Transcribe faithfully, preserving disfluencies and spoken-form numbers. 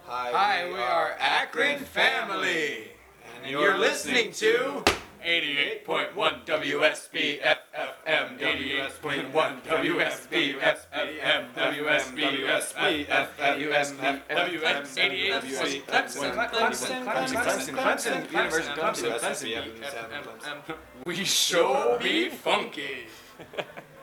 Hi, we are Akron Family, and you're listening to eighty-eight point one W S B F F M, eighty-eight point one W S B F F M, W S B F F M, W S B F F M, eighty-eight Clemson, Clemson, Clemson, Clemson, University of Clemson, Clemson, we show be funky.